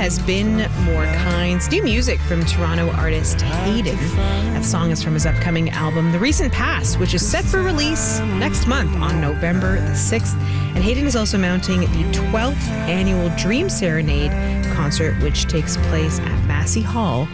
has been more kind. It's new music from Toronto artist Hayden. That song is from his upcoming album, The Recent Past, which is set for release next month on November the 6th. And Hayden is also mounting the 12th annual Dream Serenade concert, which takes place at Massey Hall